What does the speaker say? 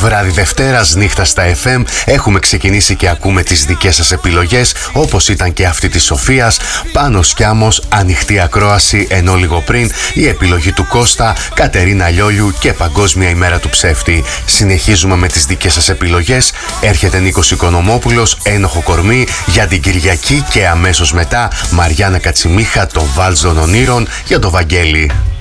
Βράδυ Δευτέρας, νύχτα στα FM, έχουμε ξεκινήσει και ακούμε τις δικές σας επιλογές, όπως ήταν και αυτή της Σοφίας, Πάνος Σκιάμος, ανοιχτή ακρόαση, ενώ λίγο πριν η επιλογή του Κώστα, Κατερίνα Λιόλιου και Παγκόσμια ημέρα του ψεύτη. Συνεχίζουμε με τις δικές σας επιλογές. Έρχεται Νίκος Οικονομόπουλος, Ένοχο κορμί για την Κυριακή και αμέσως μετά Μαριάννα Κατσιμίχα, το Βάλς των Ονείρων για το Βαγγέλη.